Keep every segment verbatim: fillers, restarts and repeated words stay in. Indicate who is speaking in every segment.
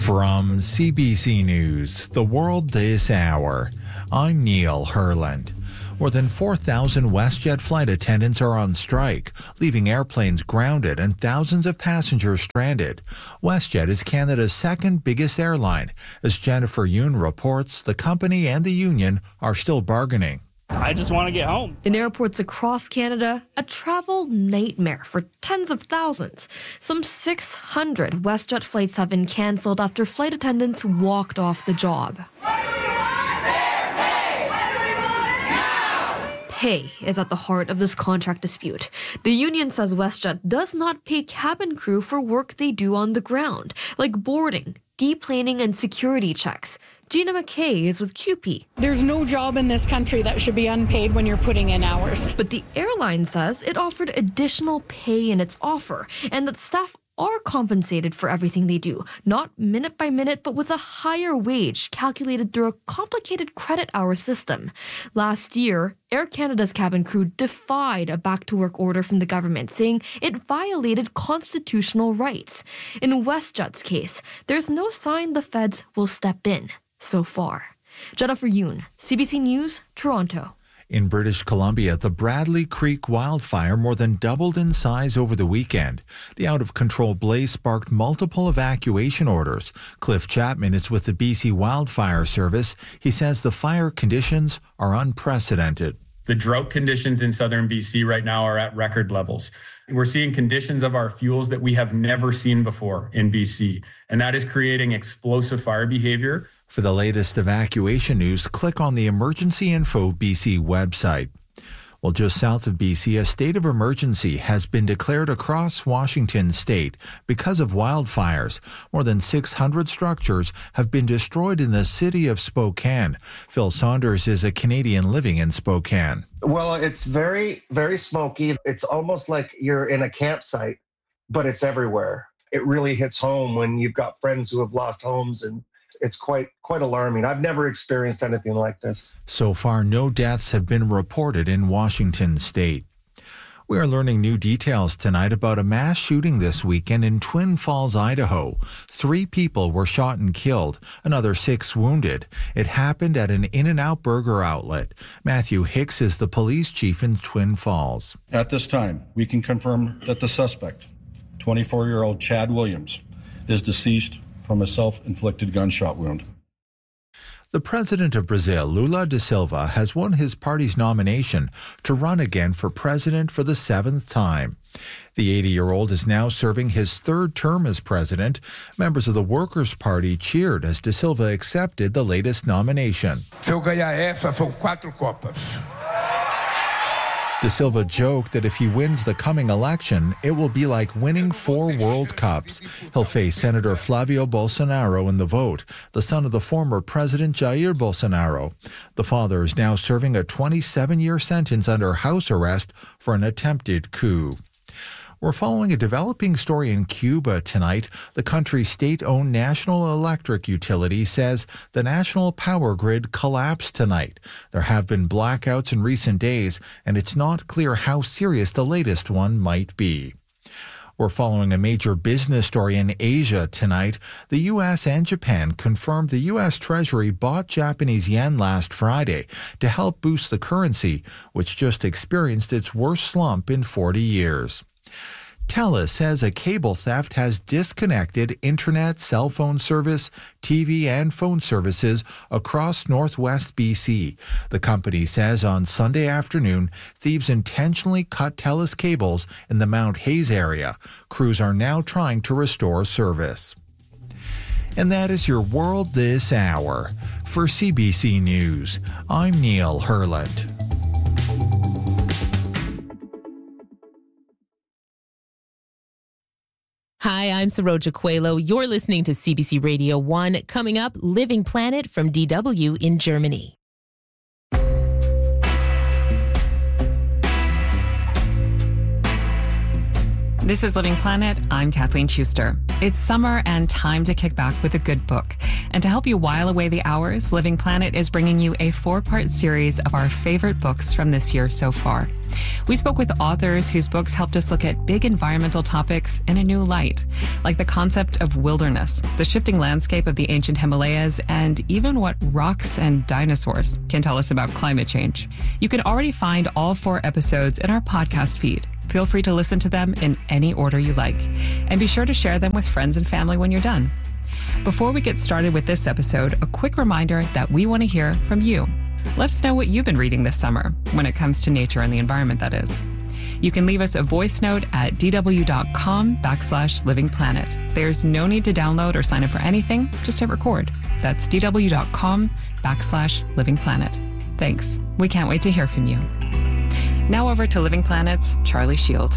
Speaker 1: From C B C News, The World This Hour, I'm Neil Herland. More than four thousand WestJet flight attendants are on strike, leaving airplanes grounded and thousands of passengers stranded. WestJet is Canada's second biggest airline. As Jennifer Yoon reports, the company and the union are still bargaining.
Speaker 2: I just want to get home.
Speaker 3: In airports across Canada, a travel nightmare for tens of thousands. Some six hundred WestJet flights have been cancelled after flight attendants walked off the job. Pay is at the heart of this contract dispute. The union says WestJet does not pay cabin crew for work they do on the ground, like boarding, deplaning, and security checks. Gina McKay is with C U P E.
Speaker 4: There's no job in this country that should be unpaid when you're putting in hours.
Speaker 3: But the airline says it offered additional pay in its offer, and that staff are compensated for everything they do, not minute by minute, but with a higher wage calculated through a complicated credit hour system. Last year, Air Canada's cabin crew defied a back-to-work order from the government, saying it violated constitutional rights. In WestJet's case, there's no sign the feds will step in so far. Jennifer Yoon, C B C News, Toronto.
Speaker 1: In British Columbia, the Bradley Creek wildfire more than doubled in size over the weekend. The out-of-control blaze sparked multiple evacuation orders. Cliff Chapman is with the B C Wildfire Service. He says the fire conditions are unprecedented.
Speaker 5: The drought conditions in southern B C right now are at record levels. We're seeing conditions of our fuels that we have never seen before in B C, and that is creating explosive fire behavior.
Speaker 1: For the latest evacuation news, click on the Emergency Info B C website. Well, just south of B C, a state of emergency has been declared across Washington state because of wildfires. More than six hundred structures have been destroyed in the city of Spokane. Phil Saunders is a Canadian living in Spokane.
Speaker 6: Well, it's very, very smoky. It's almost like you're in a campsite, but it's everywhere. It really hits home when you've got friends who have lost homes, and it's quite quite alarming. I've never experienced anything like this.
Speaker 1: So far, no deaths have been reported in Washington state. We are learning new details tonight about a mass shooting this weekend in Twin Falls, Idaho. Three people were shot and killed, another six wounded. It happened at an In-N-Out burger outlet. Matthew Hicks is the police chief in Twin Falls.
Speaker 7: At this time, we can confirm that the suspect, twenty-four-year-old Chad Williams, is deceased from a self-inflicted gunshot wound.
Speaker 1: The president of Brazil, Lula da Silva, has won his party's nomination to run again for president for the seventh time. The eighty-year-old is now serving his third term as president. Members of the Workers' Party cheered as da Silva accepted the latest nomination.
Speaker 8: Se eu ganhar essa, são quatro copas.
Speaker 1: Da Silva joked that if he wins the coming election, it will be like winning four World Cups. He'll face Senator Flavio Bolsonaro in the vote, the son of the former President Jair Bolsonaro. The father is now serving a twenty-seven-year sentence under house arrest for an attempted coup. We're following a developing story in Cuba tonight. The country's state-owned national electric utility says the national power grid collapsed tonight. There have been blackouts in recent days, and it's not clear how serious the latest one might be. We're following a major business story in Asia tonight. The U S and Japan confirmed the U S Treasury bought Japanese yen last Friday to help boost the currency, which just experienced its worst slump in forty years. TELUS says a cable theft has disconnected internet, cell phone service, T V, and phone services across northwest B C. The company says on Sunday afternoon, thieves intentionally cut TELUS cables in the Mount Hayes area. Crews are now trying to restore service. And that is your World This Hour. For C B C News, I'm Neil Herland.
Speaker 9: Hi, I'm Saroja Coelho. You're listening to C B C Radio one. Coming up, Living Planet from D W in Germany.
Speaker 2: This is Living Planet. I'm Kathleen Schuster. It's summer and time to kick back with a good book. And to help you while away the hours, Living Planet is bringing you a four-part series of our favorite books from this year so far. We spoke with authors whose books helped us look at big environmental topics in a new light, like the concept of wilderness, the shifting landscape of the ancient Himalayas, and even what rocks and dinosaurs can tell us about climate change. You can already find all four episodes in our podcast feed. Feel free to listen to them in any order you like, and be sure to share them with friends and family when you're done. Before we get started with this episode, a quick reminder that we want to hear from you. Let us know what you've been reading this summer when it comes to nature and the environment, that is. You can leave us a voice note at dw.com backslash living planet. There's no need to download or sign up for anything, just hit record. That's dw.com backslash living planet. Thanks. We can't wait to hear from you. Now over to Living Planet's Charlie Shield.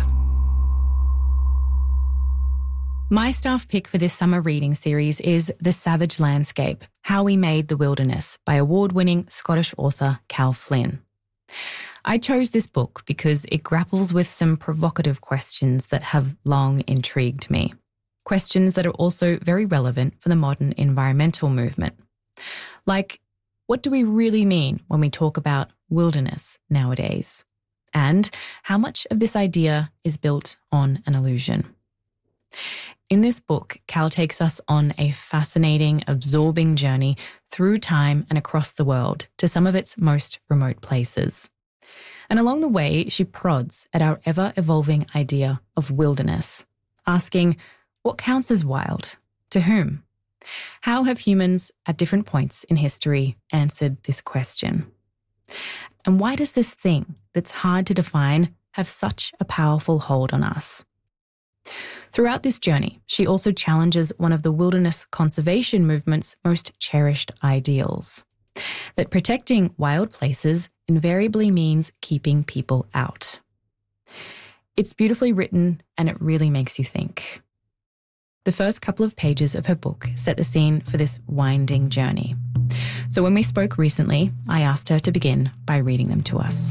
Speaker 10: My staff pick for this summer reading series is The Savage Landscape, How We Made the Wilderness by award-winning Scottish author Cal Flynn. I chose this book because it grapples with some provocative questions that have long intrigued me. Questions that are also very relevant for the modern environmental movement. Like, what do we really mean when we talk about wilderness nowadays? And how much of this idea is built on an illusion? In this book, Cal takes us on a fascinating, absorbing journey through time and across the world to some of its most remote places. And along the way, she prods at our ever-evolving idea of wilderness, asking, what counts as wild? To whom? How have humans, at different points in history, answered this question? And why does this thing that's hard to define have such a powerful hold on us? Throughout this journey, she also challenges one of the wilderness conservation movement's most cherished ideals, that protecting wild places invariably means keeping people out. It's beautifully written, and it really makes you think. The first couple of pages of her book set the scene for this winding journey. So when we spoke recently, I asked her to begin by reading them to us.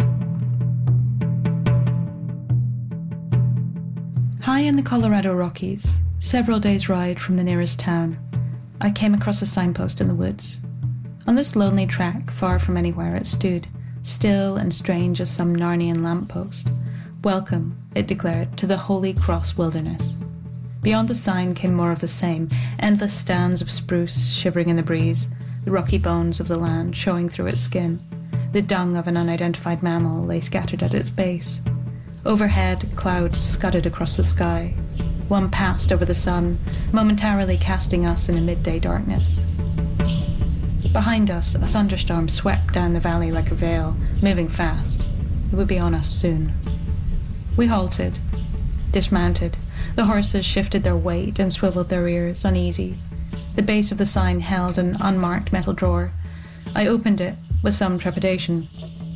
Speaker 11: High in the Colorado Rockies, several days' ride from the nearest town, I came across a signpost in the woods. On this lonely track, far from anywhere, it stood, still and strange as some Narnian lamppost. Welcome, it declared, to the Holy Cross Wilderness. Beyond the sign came more of the same, endless stands of spruce shivering in the breeze, the rocky bones of the land showing through its skin. The dung of an unidentified mammal lay scattered at its base. Overhead, clouds scudded across the sky. One passed over the sun, momentarily casting us in a midday darkness. Behind us, a thunderstorm swept down the valley like a veil, moving fast. It would be on us soon. We halted, dismounted. The horses shifted their weight and swiveled their ears, uneasy. The base of the sign held an unmarked metal drawer. I opened it with some trepidation.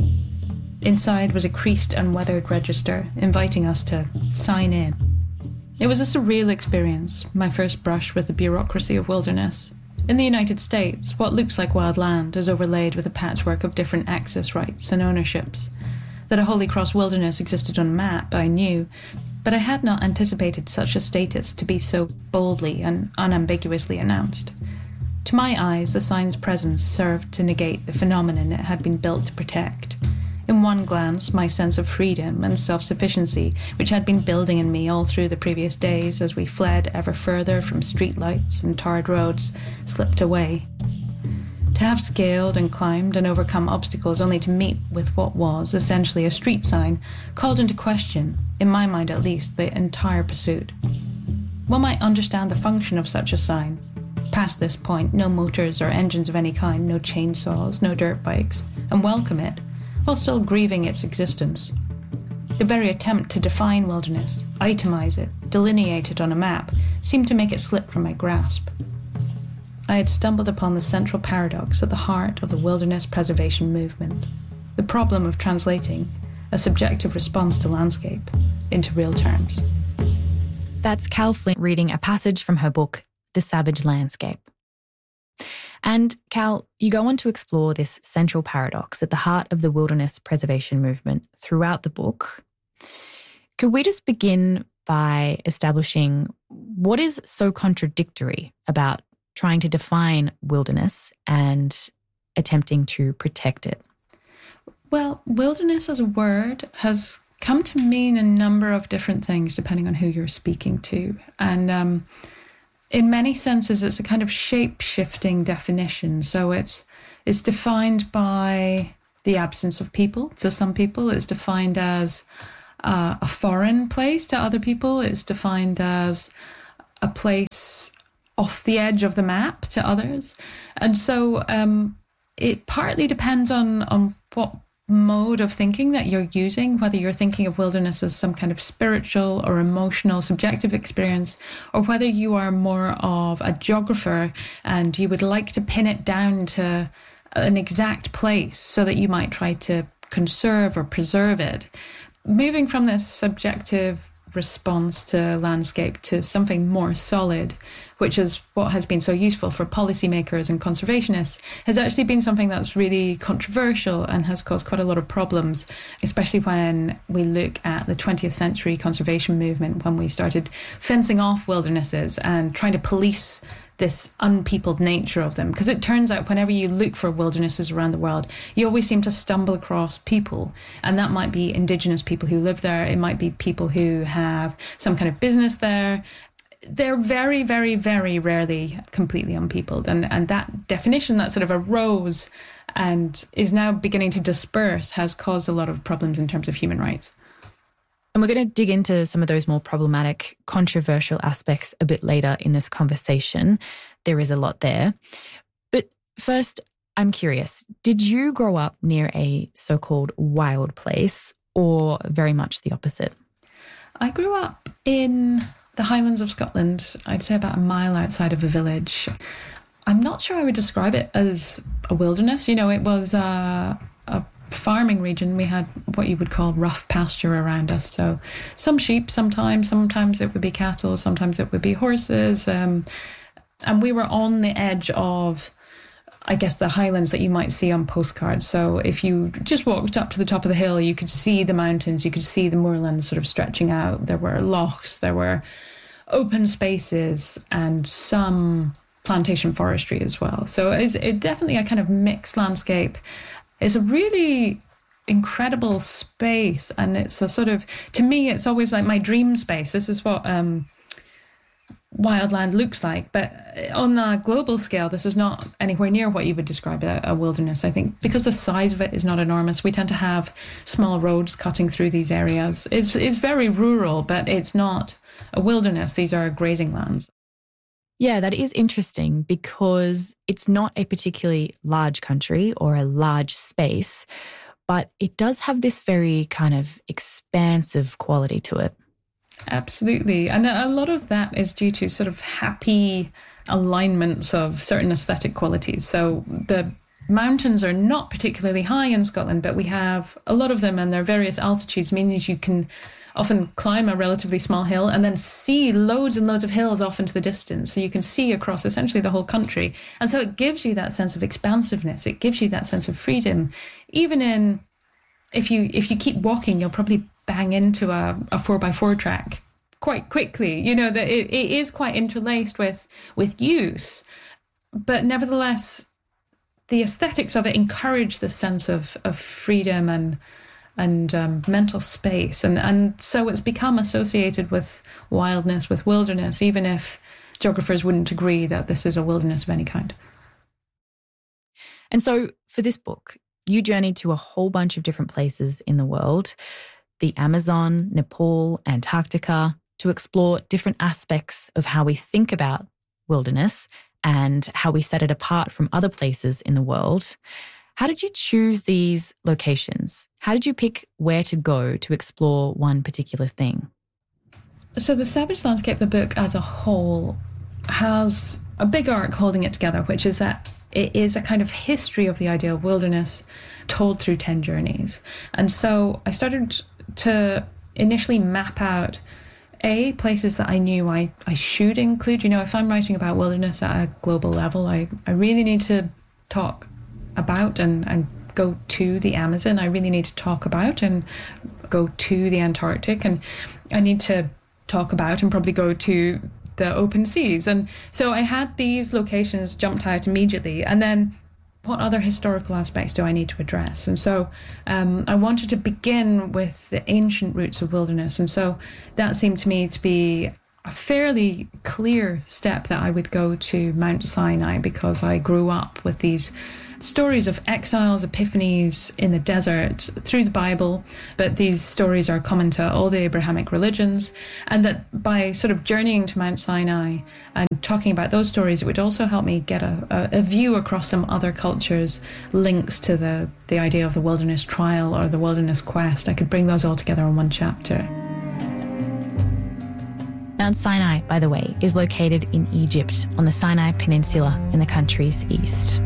Speaker 11: Inside was a creased and weathered register, inviting us to sign in. It was a surreal experience, my first brush with the bureaucracy of wilderness. In the United States, what looks like wild land is overlaid with a patchwork of different access rights and ownerships. That a Holy Cross Wilderness existed on a map, I knew, but I had not anticipated such a status to be so boldly and unambiguously announced. To my eyes, the sign's presence served to negate the phenomenon it had been built to protect. In one glance, my sense of freedom and self-sufficiency, which had been building in me all through the previous days as we fled ever further from streetlights and tarred roads, slipped away. To have scaled and climbed and overcome obstacles only to meet with what was essentially a street sign called into question, in my mind at least, the entire pursuit. One might understand the function of such a sign. Past this point, no motors or engines of any kind, no chainsaws, no dirt bikes, and welcome it, while still grieving its existence. The very attempt to define wilderness, itemize it, delineate it on a map, seemed to make it slip from my grasp. I had stumbled upon the central paradox at the heart of the wilderness preservation movement, the problem of translating a subjective response to landscape into real terms.
Speaker 10: That's Cal Flynn reading a passage from her book, The Savage Landscape. And Cal, you go on to explore this central paradox at the heart of the wilderness preservation movement throughout the book. Could we just begin by establishing what is so contradictory about trying to define wilderness and attempting to protect it.
Speaker 11: Well, wilderness as a word has come to mean a number of different things depending on who you're speaking to. And um, in many senses, it's a kind of shape-shifting definition. So it's it's defined by the absence of people to some people. It's defined as uh, a foreign place to other people. It's defined as a place off the edge of the map to others. And so um, it partly depends on, on what mode of thinking that you're using, whether you're thinking of wilderness as some kind of spiritual or emotional subjective experience, or whether you are more of a geographer and you would like to pin it down to an exact place so that you might try to conserve or preserve it. Moving from this subjective response to landscape to something more solid, which is what has been so useful for policymakers and conservationists, has actually been something that's really controversial and has caused quite a lot of problems, especially when we look at the twentieth century conservation movement, when we started fencing off wildernesses and trying to police this unpeopled nature of them. Because it turns out whenever you look for wildernesses around the world, you always seem to stumble across people. And that might be indigenous people who live there. It might be people who have some kind of business there. They're very, very, very rarely completely unpeopled. And, and that definition that sort of arose and is now beginning to disperse has caused a lot of problems in terms of human rights.
Speaker 10: And we're going to dig into some of those more problematic, controversial aspects a bit later in this conversation. There is a lot there. But first, I'm curious, did you grow up near a so-called wild place or very much the opposite?
Speaker 11: I grew up in the Highlands of Scotland, I'd say about a mile outside of a village. I'm not sure I would describe it as a wilderness. You know, it was a, a farming region. We had what you would call rough pasture around us. So some sheep sometimes, sometimes it would be cattle, sometimes it would be horses. Um, and we were on the edge of, I guess, the highlands that you might see on postcards. So if you just walked up to the top of the hill, you could see the mountains, you could see the moorland sort of stretching out. There were lochs, there were open spaces and some plantation forestry as well. So it's it definitely a kind of mixed landscape. It's a really incredible space, and it's a sort of, to me, it's always like my dream space. This is what um, wildland looks like. But on a global scale, this is not anywhere near what you would describe a, a wilderness. I think because the size of it is not enormous, we tend to have small roads cutting through these areas. It's, it's very rural, but it's not a wilderness. These are grazing lands.
Speaker 10: Yeah, that is interesting because it's not a particularly large country or a large space, but it does have this very kind of expansive quality to it.
Speaker 11: Absolutely. And a lot of that is due to sort of happy alignments of certain aesthetic qualities. So the mountains are not particularly high in Scotland, but we have a lot of them, and their various altitudes mean that you can often climb a relatively small hill and then see loads and loads of hills off into the distance. So you can see across essentially the whole country. And so it gives you that sense of expansiveness. It gives you that sense of freedom. Even in, if you if you keep walking, you'll probably bang into a, a four by four track quite quickly. You know, that it, it is quite interlaced with, with use. But nevertheless, the aesthetics of it encourage this sense of, of freedom and and um, mental space. And, and so it's become associated with wildness, with wilderness, even if geographers wouldn't agree that this is a wilderness of any kind.
Speaker 10: And so for this book, you journeyed to a whole bunch of different places in the world, the Amazon, Nepal, Antarctica, to explore different aspects of how we think about wilderness and how we set it apart from other places in the world. How did you choose these locations? How did you pick where to go to explore one particular thing?
Speaker 11: So the Savage Landscape, the book as a whole, has a big arc holding it together, which is that it is a kind of history of the idea of wilderness told through ten journeys. And so I started to initially map out, A, places that I knew I, I should include. You know, if I'm writing about wilderness at a global level, I, I really need to talk about and, and go to the Amazon. I really need to talk about and go to the Antarctic. And I need to talk about and probably go to the open seas. And so I had these locations jumped out immediately. And then what other historical aspects do I need to address? And so um, I wanted to begin with the ancient roots of wilderness. And so that seemed to me to be a fairly clear step that I would go to Mount Sinai, because I grew up with these stories of exiles, epiphanies in the desert through the Bible, but these stories are common to all the Abrahamic religions, and that by sort of journeying to Mount Sinai and talking about those stories, it would also help me get a, a, a view across some other cultures, links to the, the idea of the wilderness trial or the wilderness quest. I could bring those all together in one chapter.
Speaker 10: Mount Sinai, by the way, is located in Egypt on the Sinai Peninsula in the country's east.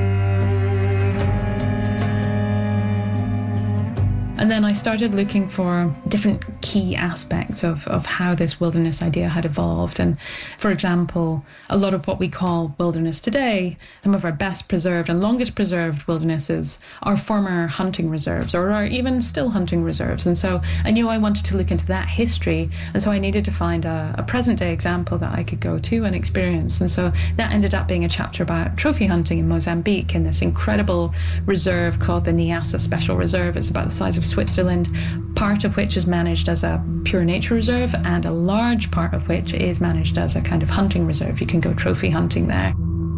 Speaker 11: And then I started looking for different key aspects of, of how this wilderness idea had evolved. And for example, a lot of what we call wilderness today, some of our best preserved and longest preserved wildernesses are former hunting reserves, or are even still hunting reserves. And so I knew I wanted to look into that history. And so I needed to find a, a present day example that I could go to and experience. And so that ended up being a chapter about trophy hunting in Mozambique, in this incredible reserve called the Niassa Special Reserve. It's about the size of Switzerland, part of which is managed as a pure nature reserve, and a large part of which is managed as a kind of hunting reserve. You can go trophy hunting there.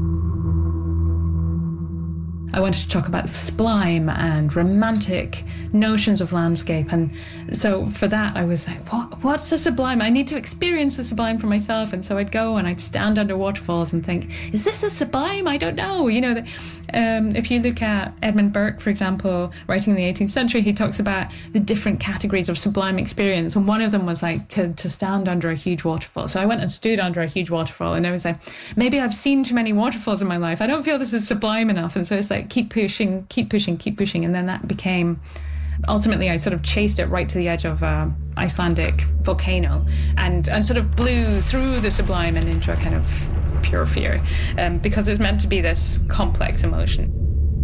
Speaker 11: I wanted to talk about sublime and romantic notions of landscape. And so for that, I was like, what, what's the sublime? I need to experience the sublime for myself. And so I'd go and I'd stand under waterfalls and think, is this a sublime? I don't know. You know, the, um, if you look at Edmund Burke, for example, writing in the eighteenth century, he talks about the different categories of sublime experience. And one of them was like to, to stand under a huge waterfall. So I went and stood under a huge waterfall, and I was like, maybe I've seen too many waterfalls in my life. I don't feel this is sublime enough. And so it's like, keep pushing, keep pushing, keep pushing. And then that became, ultimately, I sort of chased it right to the edge of an Icelandic volcano, and, and sort of blew through the sublime and into a kind of pure fear, um, because it's meant to be this complex emotion.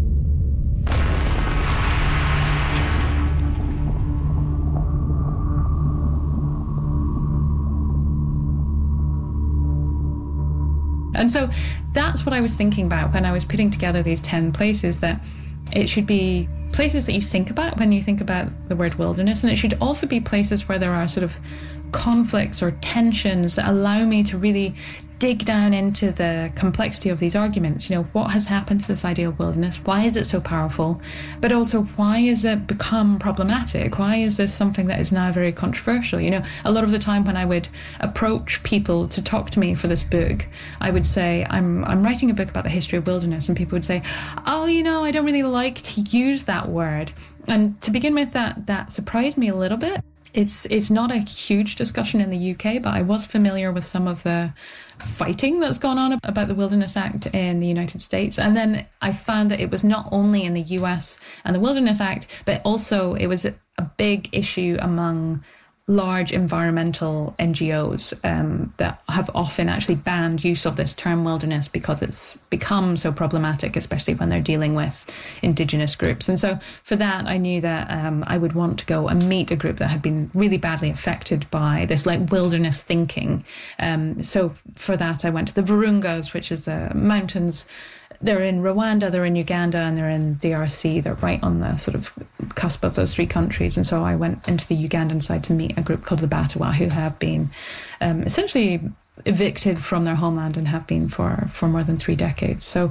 Speaker 11: And so that's what I was thinking about when I was putting together these ten places, that it should be places that you think about when you think about the word wilderness, and it should also be places where there are sort of conflicts or tensions that allow me to really dig down into the complexity of these arguments. You know, what has happened to this idea of wilderness? Why is it so powerful? But also, why has it become problematic? Why is this something that is now very controversial? You know, a lot of the time when I would approach people to talk to me for this book, I would say, I'm I'm writing a book about the history of wilderness, and people would say, oh, you know, I don't really like to use that word. And to begin with, that that surprised me a little bit. It's it's not a huge discussion in the U K, but I was familiar with some of the fighting that's gone on about the Wilderness Act in the United States. And then I found that it was not only in the U S and the Wilderness Act, but also it was a big issue among large environmental N G Os um, that have often actually banned use of this term wilderness because it's become so problematic, especially when they're dealing with Indigenous groups. And so for that, I knew that um, I would want to go and meet a group that had been really badly affected by this like wilderness thinking. Um, so for that, I went to the Virungas, which is the mountains. They're in Rwanda, they're in Uganda, and they're in D R C. They're right on the sort of cusp of those three countries. And so I went into the Ugandan side to meet a group called the Batawa, who have been um, essentially evicted from their homeland and have been for, for more than three decades. So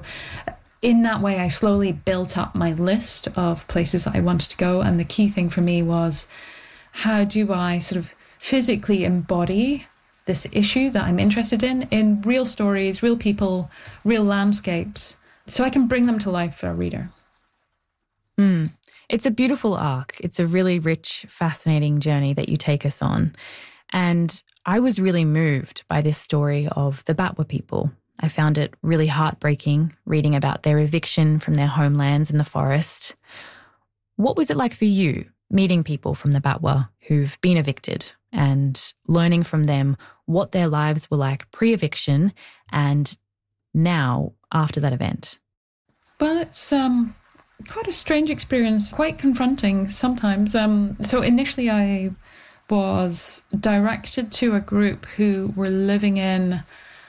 Speaker 11: in that way, I slowly built up my list of places that I wanted to go. And the key thing for me was, how do I sort of physically embody this issue that I'm interested in, in real stories, real people, real landscapes, so I can bring them to life for a reader.
Speaker 10: Mm. It's a beautiful arc. It's a really rich, fascinating journey that you take us on. And I was really moved by this story of the Batwa people. I found it really heartbreaking reading about their eviction from their homelands in the forest. What was it like for you, meeting people from the Batwa who've been evicted and learning from them what their lives were like pre-eviction and now after that event?
Speaker 11: Well, it's um, quite a strange experience, quite confronting sometimes. Um, so initially I was directed to a group who were living in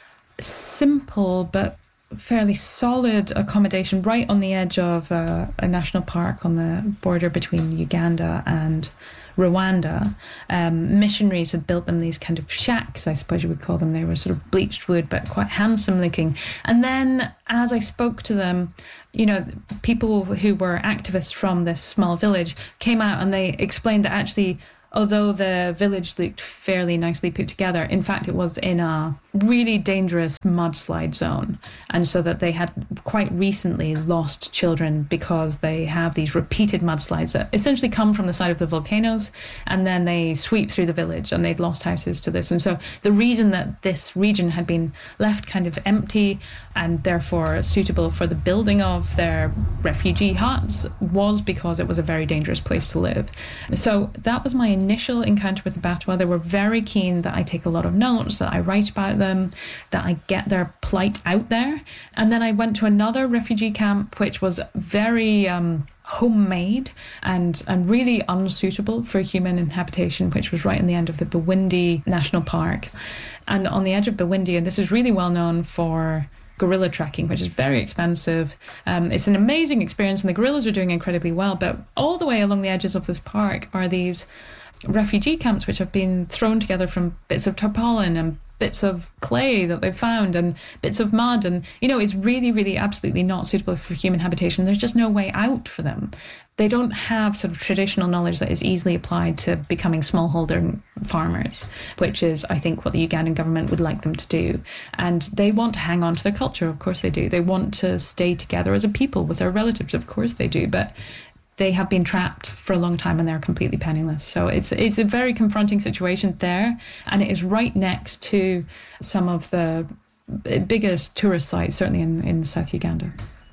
Speaker 11: simple but fairly solid accommodation right on the edge of uh, a national park on the border between Uganda and Rwanda. Um, missionaries had built them these kind of shacks, I suppose you would call them. They were sort of bleached wood, but quite handsome looking. And then as I spoke to them, you know, people who were activists from this small village came out and they explained that actually, although the village looked fairly nicely put together, in fact, it was in a really dangerous mudslide zone. And so that they had quite recently lost children because they have these repeated mudslides that essentially come from the side of the volcanoes and then they sweep through the village, and they'd lost houses to this. And so the reason that this region had been left kind of empty and therefore suitable for the building of their refugee huts was because it was a very dangerous place to live. So that was my initial encounter with the Batwa. They were very keen that I take a lot of notes, that I write about them, that I get their plight out there. And then I went to another refugee camp, which was very um, homemade and, and really unsuitable for human inhabitation, which was right in the end of the Bwindi National Park. And on the edge of Bwindi, and this is really well known for gorilla trekking, which is very expensive. Um, it's an amazing experience and the gorillas are doing incredibly well, but all the way along the edges of this park are these refugee camps which have been thrown together from bits of tarpaulin and bits of clay that they've found and bits of mud, and you know, it's really really absolutely not suitable for human habitation. There's just no way out for them. They don't have sort of traditional knowledge that is easily applied to becoming smallholder farmers, which is, I think, what the Ugandan government would like them to do. And they want to hang on to their culture, of course they do. They want to stay together as a people with their relatives, of course they do. But they have been trapped for a long time and they're completely penniless. So it's it's a very confronting situation there. And it is right next to some of the biggest tourist sites, certainly in, in South Uganda.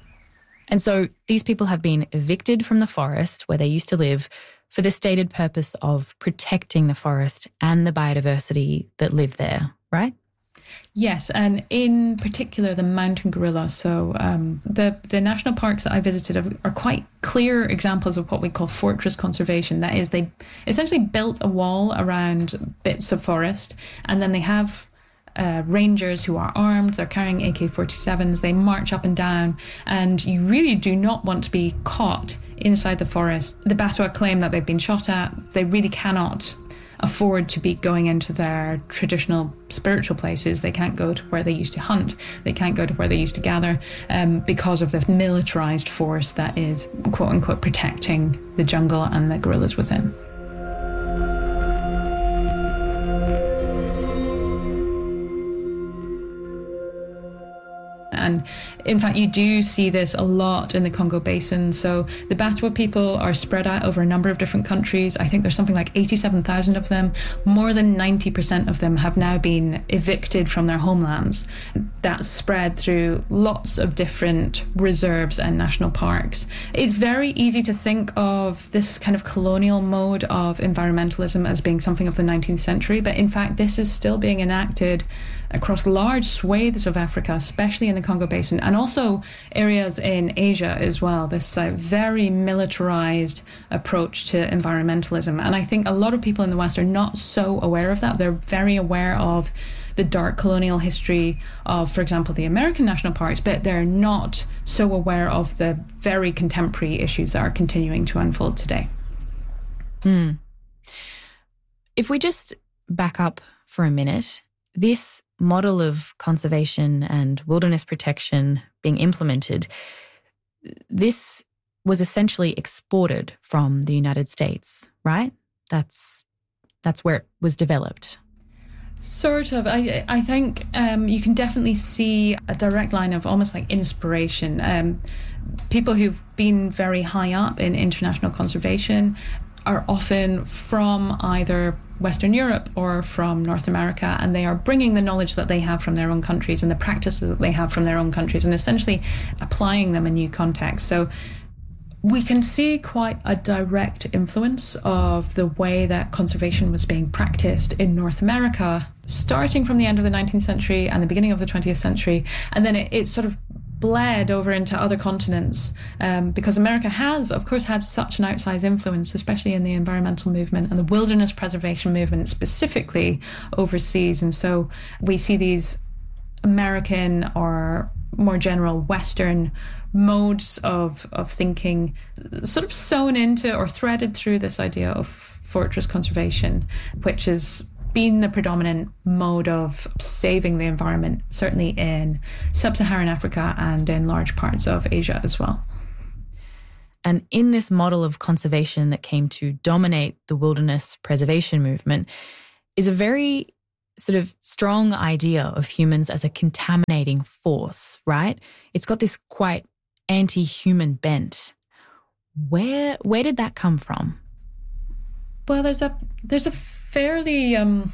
Speaker 10: And so these people have been evicted from the forest where they used to live for the stated purpose of protecting the forest and the biodiversity that live there, right?
Speaker 11: Yes, and in particular the mountain gorilla. So um, the, the national parks that I visited are, are quite clear examples of what we call fortress conservation. That is, they essentially built a wall around bits of forest, and then they have uh, rangers who are armed, they're carrying A K forty-sevens, they march up and down, and you really do not want to be caught inside the forest. The Batwa claim that they've been shot at. They really cannot afford to be going into their traditional spiritual places. They can't go to where they used to hunt. They can't go to where they used to gather um, because of this militarized force that is, quote unquote, protecting the jungle and the gorillas within. And in fact, you do see this a lot in the Congo Basin. So the Batwa people are spread out over a number of different countries. I think there's something like eighty-seven thousand of them. More than ninety percent of them have now been evicted from their homelands. That's spread through lots of different reserves and national parks. It's very easy to think of this kind of colonial mode of environmentalism as being something of the nineteenth century, but in fact, this is still being enacted across large swathes of Africa, especially in the Congo Basin, and also areas in Asia as well, this like, very militarized approach to environmentalism. And I think a lot of people in the West are not so aware of that. They're very aware of the dark colonial history of, for example, the American national parks, but they're not so aware of the very contemporary issues that are continuing to unfold today.
Speaker 10: Mm. If we just back up for a minute, this model of conservation and wilderness protection being implemented, this was essentially exported from the United States, right? That's that's where it was developed.
Speaker 11: Sort of. I I think um, you can definitely see a direct line of almost like inspiration. Um, people who've been very high up in international conservation are often from either Western Europe or from North America, and they are bringing the knowledge that they have from their own countries and the practices that they have from their own countries and essentially applying them in new contexts. So we can see quite a direct influence of the way that conservation was being practiced in North America, starting from the end of the nineteenth century and the beginning of the twentieth century, and then it, it sort of bled over into other continents um, because America has, of course, had such an outsized influence, especially in the environmental movement and the wilderness preservation movement specifically overseas. And so we see these American or more general Western modes of, of thinking sort of sewn into or threaded through this idea of fortress conservation, which has been the predominant mode of saving the environment, certainly in sub-Saharan Africa and in large parts of Asia as well.
Speaker 10: And in this model of conservation that came to dominate the wilderness preservation movement is a very sort of strong idea of humans as a contaminating force, right? It's got this quite anti-human bent. Where where did that come from?
Speaker 11: Well, there's a there's a fairly um,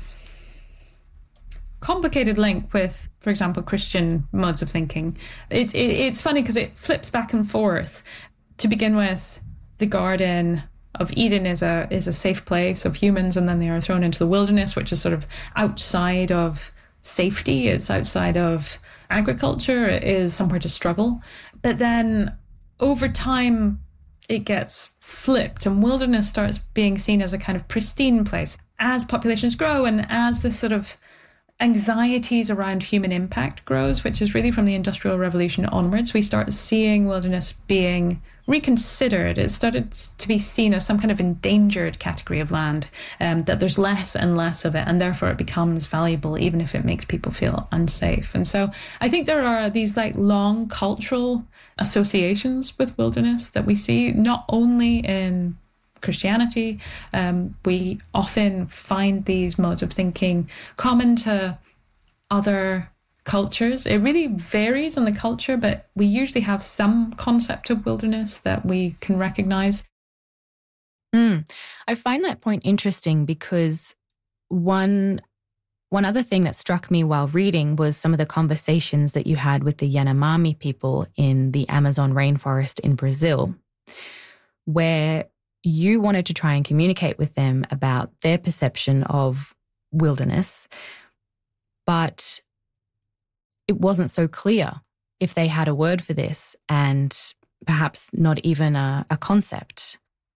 Speaker 11: complicated link with, for example, Christian modes of thinking. It, it, it's funny because it flips back and forth. To begin with, the Garden of Eden is a is a safe place of humans, and then they are thrown into the wilderness, which is sort of outside of safety. It's outside of agriculture. It is somewhere to struggle. But then over time, it gets flipped, and wilderness starts being seen as a kind of pristine place. As populations grow and as the sort of anxieties around human impact grows, which is really from the Industrial Revolution onwards, we start seeing wilderness being reconsidered. It started to be seen as some kind of endangered category of land, um, that there's less and less of it, and therefore it becomes valuable even if it makes people feel unsafe. And so I think there are these like long cultural associations with wilderness that we see not only in Christianity. Um, we often find these modes of thinking common to other cultures. It really varies on the culture, but we usually have some concept of wilderness that we can recognize.
Speaker 10: Mm. I find that point interesting because one one other thing that struck me while reading was some of the conversations that you had with the Yanomami people in the Amazon rainforest in Brazil, where you wanted to try and communicate with them about their perception of wilderness, but it wasn't so clear if they had a word for this and perhaps not even a, a concept.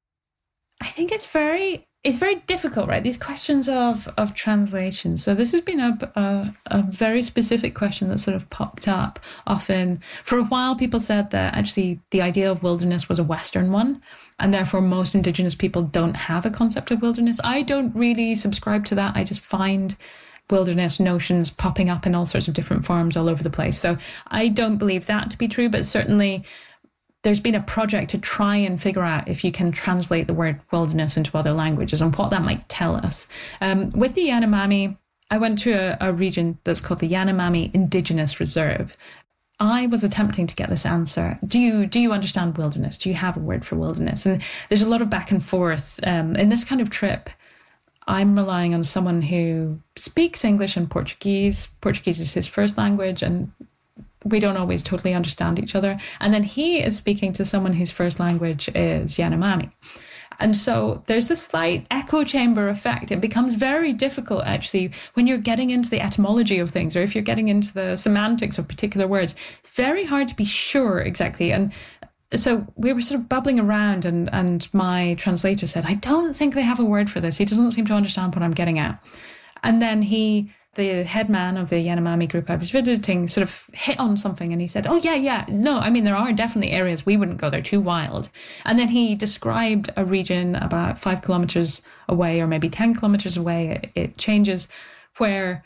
Speaker 11: I think it's very it's very difficult, right? These questions of of translation. So this has been a, a a very specific question that sort of popped up often. For a while, people said that actually the idea of wilderness was a Western one, and therefore most Indigenous people don't have a concept of wilderness. I don't really subscribe to that. I just find wilderness notions popping up in all sorts of different forms all over the place. So I don't believe that to be true, but certainly there's been a project to try and figure out if you can translate the word wilderness into other languages and what that might tell us. Um, with the Yanomami, I went to a, a region that's called the Yanomami Indigenous Reserve. I was attempting to get this answer. Do you do you understand wilderness? Do you have a word for wilderness? And there's a lot of back and forth. Um, in this kind of trip, I'm relying on someone who speaks English and Portuguese. Portuguese is his first language, and we don't always totally understand each other. And then he is speaking to someone whose first language is Yanomami. And so there's this slight echo chamber effect. It becomes very difficult, actually, when you're getting into the etymology of things, or if you're getting into the semantics of particular words. It's very hard to be sure exactly. And so we were sort of bubbling around, and, and my translator said, I don't think they have a word for this. He doesn't seem to understand what I'm getting at. And then he, the head man of the Yanomami group I was visiting, sort of hit on something, and he said, oh, yeah, yeah, no, I mean, there are definitely areas we wouldn't go. They're too wild. And then he described a region about five kilometers away, or maybe ten kilometers away, it, it changes, where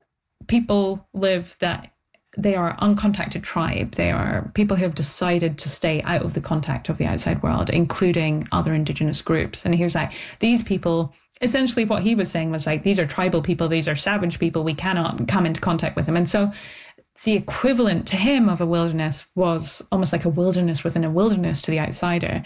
Speaker 11: people live that they are uncontacted tribe. They are people who have decided to stay out of the contact of the outside world, including other indigenous groups. And he was like, these people, essentially what he was saying was like, these are tribal people, these are savage people, we cannot come into contact with them. And so the equivalent to him of a wilderness was almost like a wilderness within a wilderness to the outsider.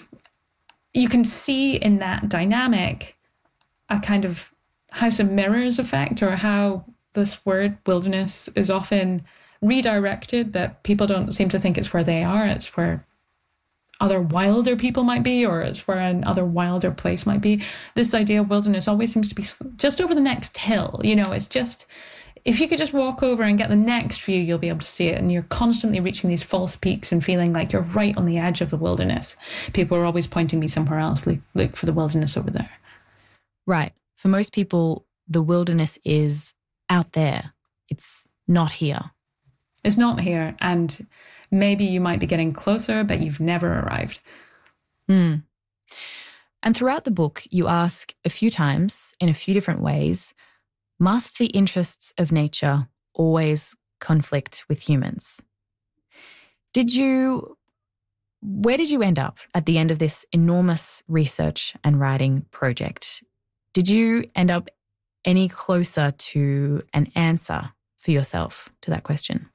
Speaker 11: You can see in that dynamic a kind of House of Mirrors effect, or how this word wilderness is often redirected, that people don't seem to think it's where they are, it's where other wilder people might be, or it's where another wilder place might be. This idea of wilderness always seems to be just over the next hill. You know, it's just, if you could just walk over and get the next view, you'll be able to see it. And you're constantly reaching these false peaks and feeling like you're right on the edge of the wilderness. People are always pointing me somewhere else. Look, look for the wilderness over there.
Speaker 10: Right. For most people, the wilderness is out there. It's not here.
Speaker 11: It's not here. And maybe you might be getting closer, but you've never arrived.
Speaker 10: Mm. And throughout the book, you ask a few times, in a few different ways, must the interests of nature always conflict with humans? Did you, where did you end up at the end of this enormous research and writing project? Did you end up any closer to an answer for yourself to that question?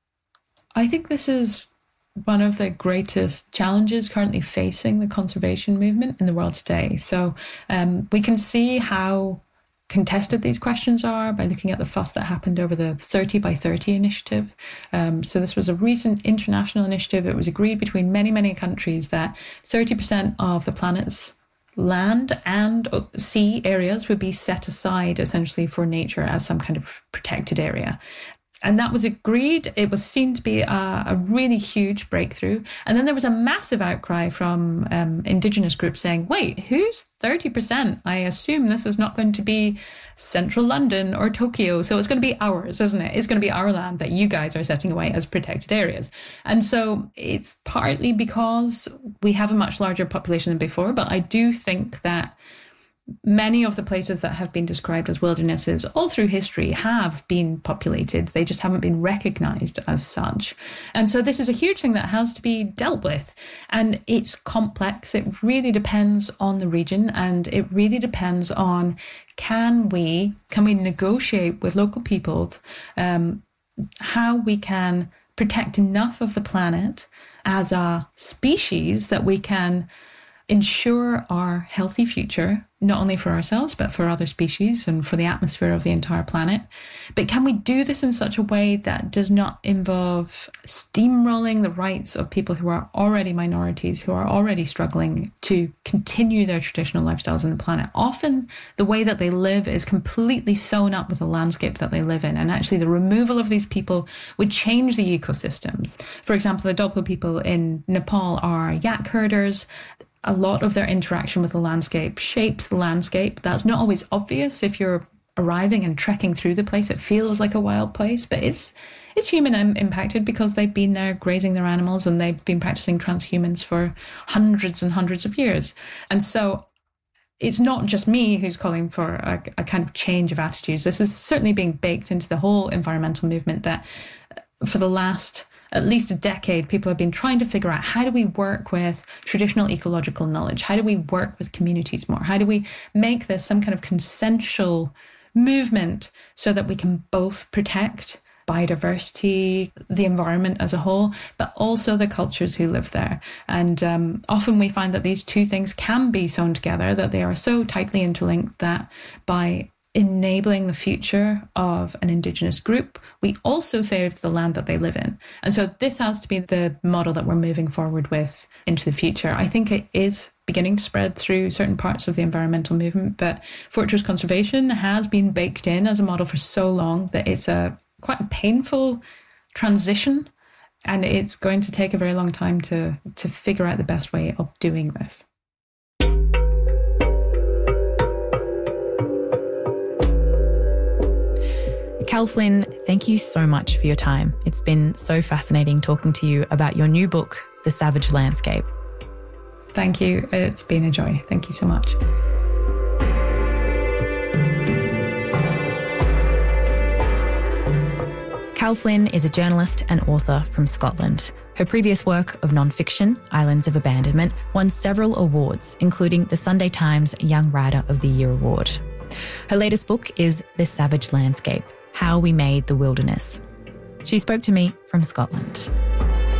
Speaker 11: I think this is one of the greatest challenges currently facing the conservation movement in the world today. So um, we can see how contested these questions are by looking at the fuss that happened over the thirty by thirty initiative. Um, so this was a recent international initiative. It was agreed between many, many countries that thirty percent of the planet's land and sea areas would be set aside essentially for nature as some kind of protected area. And that was agreed. It was seen to be a, a really huge breakthrough. And then there was a massive outcry from um, Indigenous groups saying, wait, who's thirty percent? I assume this is not going to be central London or Tokyo. So it's going to be ours, isn't it? It's going to be our land that you guys are setting away as protected areas. And so it's partly because we have a much larger population than before. But I do think that many of the places that have been described as wildernesses all through history have been populated. They just haven't been recognized as such. And so this is a huge thing that has to be dealt with. And it's complex. It really depends on the region, and it really depends on can we, can we negotiate with local peoples um, how we can protect enough of the planet as a species that we can ensure our healthy future, not only for ourselves, but for other species and for the atmosphere of the entire planet. But can we do this in such a way that does not involve steamrolling the rights of people who are already minorities, who are already struggling to continue their traditional lifestyles on the planet? Often the way that they live is completely sewn up with the landscape that they live in. And actually the removal of these people would change the ecosystems. For example, the Dolpo people in Nepal are yak herders. A lot of their interaction with the landscape shapes the landscape. That's not always obvious if you're arriving and trekking through the place. It feels like a wild place, but it's it's human impacted because they've been there grazing their animals and they've been practicing transhumance for hundreds and hundreds of years. And so it's not just me who's calling for a, a kind of change of attitudes. This is certainly being baked into the whole environmental movement that for the last at least a decade, people have been trying to figure out how do we work with traditional ecological knowledge? How do we work with communities more? How do we make this some kind of consensual movement so that we can both protect biodiversity, the environment as a whole, but also the cultures who live there? And um, often we find that these two things can be sewn together, that they are so tightly interlinked that by enabling the future of an Indigenous group, we also save the land that they live in. And so this has to be the model that we're moving forward with into the future. I think it is beginning to spread through certain parts of the environmental movement, but fortress conservation has been baked in as a model for so long that it's a quite a painful transition, and it's going to take a very long time to, to figure out the best way of doing this.
Speaker 10: Cal Flynn, thank you so much for your time. It's been so fascinating talking to you about your new book, The Savage Landscape.
Speaker 11: Thank you. It's been a joy. Thank you so much.
Speaker 10: Cal Flynn is a journalist and author from Scotland. Her previous work of non-fiction, Islands of Abandonment, won several awards, including the Sunday Times Young Writer of the Year award. Her latest book is The Savage Landscape: How We Made the Wilderness. She spoke to me from Scotland.